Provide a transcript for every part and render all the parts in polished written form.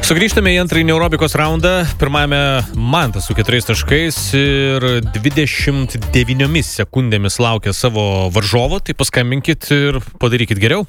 Sugrįžtame į antrąjį neurobikos raundą. Pirmajame Mantas su 4 taškais ir 29 sekundėmis laukia savo varžovo. Tai paskambinkit ir padarykit geriau.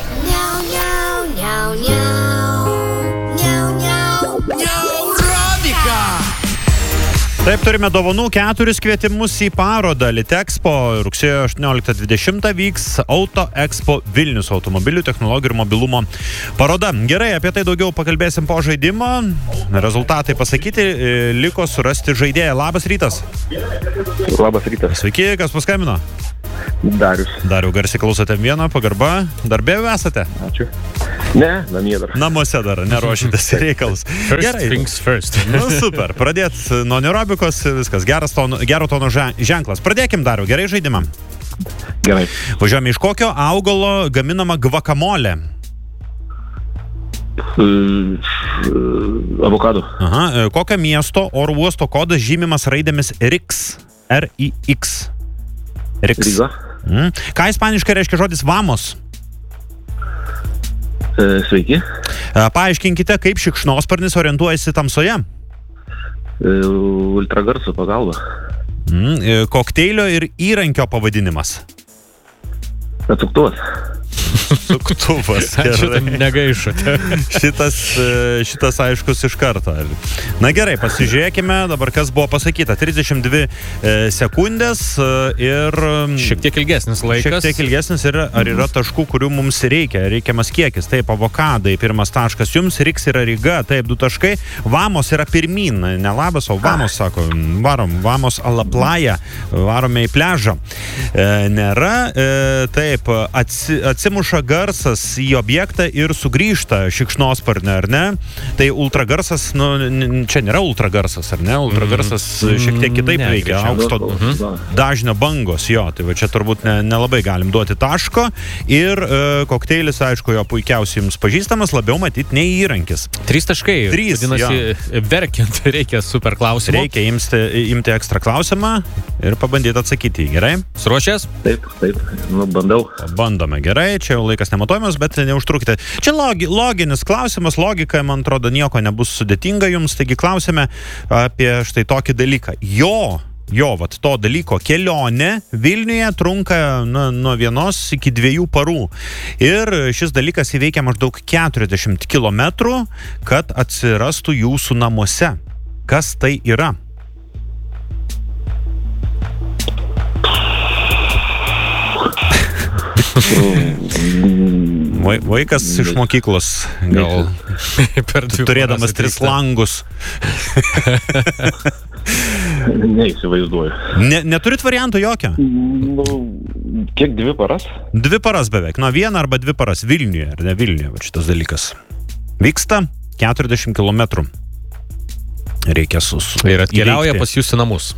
Taip, turime dovanų 4 kvietimus į parodą Litexpo. Rugsėjo 18-20 vyks Auto Expo Vilnius automobilių technologijų ir mobilumo paroda. Gerai, apie tai daugiau pakalbėsim po žaidimo. Rezultatai pasakyti, liko surasti žaidėją. Labas rytas. Labas rytas. Sveiki, kas paskambino? Darius. Dariau, garsiai klausote vieną, pagarba. Darbė jau esate? Ačiū. Ne, namie dar. Namuose dar, neruošitės reikalus. First things first. Nu, super, pradėt nuo neurobikos, viskas, gero tono ženklas. Pradėkim, Dariau, gerai žaidimą? Gerai. Važiuojame, iš kokio augalo gaminama guacamole? Avokado. Aha, kokio miesto oro uosto kodas žymimas raidėmis RIX? R-I-X. RIX. Ryga. Ką ispaniškai reiškia žodis vamos? Sveiki. Paaiškinkite, kaip šikšnosparnis orientuojasi tamsoje? Ultragarso pagalba. Kokteilio ir įrankio pavadinimas? Atsuktuvas. Suktuvas. Šitą negaišote. Šitas aiškus iš karto. Na gerai, pasižiūrėkime dabar, kas buvo pasakyta. 32 sekundės ir... Šiek tiek ilgesnis laikas. Šiek tiek ilgesnis ir ar yra taškų, kurių mums reikia. Reikiamas kiekis. Taip, avokadai, 1 taškas jums, Riks yra Ryga, taip, 2 taškai. Vamos yra pirmin, ne labas, o vamos, sako. Varom, vamos a la playa. Varome į pliažą. Nėra, taip, atsimuša garsas į objektą ir sugrįžta šikšnosparnė, ar ne? Tai ultragarsas, nu, čia nėra ultragarsas, ar ne? Ultragarsas šiek tiek kitaip veikia, aukšto dažnio bangos, jo, tai va čia turbūt nelabai galim duoti taško ir kokteilis, aišku, jo puikiausiai jums pažįstamas, labiau matyti nei įrankis. 3 taškai. 3, vadinasi, verkiant reikia super klausimą. Reikia imti ekstra klausimą ir pabandyti atsakyti, gerai? Suruošęs? Taip, nu bandau. Bandome, gerai, čia jau laikas nematuojamas, bet neužtrukite. Čia loginis klausimas, logika, man atrodo, nieko nebus sudėtinga jums, taigi klausime apie štai tokį dalyką. Vat to dalyko kelionė Vilniuje trunka nuo 1 iki 2 parų. Ir šis dalykas įveikia maždaug 40 kilometrų, kad atsirastų jūsų namuose. Kas tai yra? Vaikas iš mokyklos, gal turėdamas 3 langus. Neįsivaizduoju. Neturit varianto jokio? Kiek 2 paras? 2 paras beveik, 1 arba 2 paras Vilniuje, ar ne Vilniuje, va šitas dalykas. Vyksta 40 kilometrų. Reikia ir atkeliauja pas jūs į namus.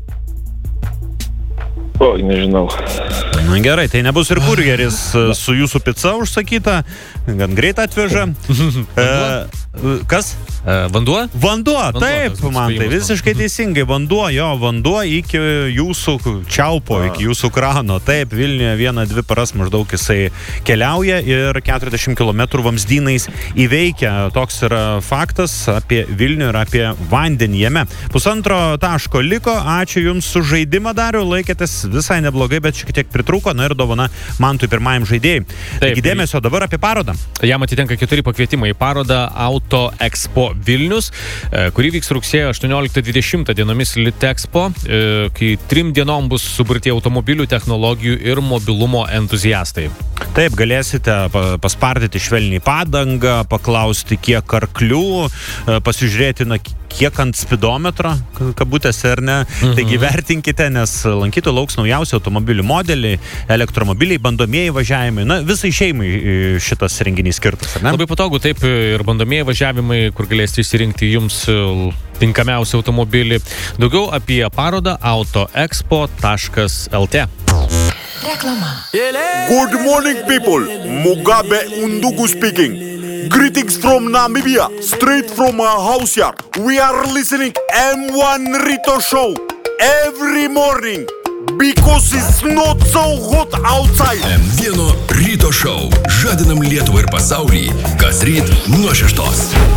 O, nežinau. Na gerai, tai nebus ir kurjeris su jūsų pica užsakyta, gan greit atveža. Kas? Vanduo? Vanduo, taip, man tai visiškai teisingai. Vanduo iki jūsų čiaupo, iki jūsų krano. Taip, Vilniuje 1-2 paras maždaug jisai keliauja ir 40 km vamzdynais įveikia. Toks yra faktas apie Vilnių ir apie vandenį jame. 1,5 taško liko. Ačiū jums už žaidimą, Dariau. Laikėtės visai neblogai, bet šiek tiek pritrūko. Na ir dovana Mantui pirmajam žaidėjai. Taigi dėmesio dabar apie parodą. Jam atitenka 4 pakvietimai į parodą Auto Expo Vilnius, kuri vyks rugsėjo 18-20 dienomis Litexpo, kai 3 dienom bus suburti automobilių, technologijų ir mobilumo entuziastai. Taip, galėsite paspardyti švelniai padangą, paklausti kiek arklių, pasižiūrėti, kiek ant spidometro, kabutėse ar ne. Taigi vertinkite, nes lankytojų lauks naujausi automobilių modeliai, elektromobiliai, bandomieji važiavimai. Na, visai šeimai šitas renginys skirtas, ar ne? Labai patogu, taip, ir bandomieji važiavimai, kur galėsite išsirinkti jums tinkamiausią automobilį. Daugiau apie parodą autoexpo.lt. Reklama. Good morning, people. Mugabe Undugu speaking. Greetings from Namibia, straight from our house yard. We are listening M1 Rito Show every morning because it's not so hot outside. M1 Ryto Show. Žadinam Lietuvą ir pasaulį, kas ryt nuo 6.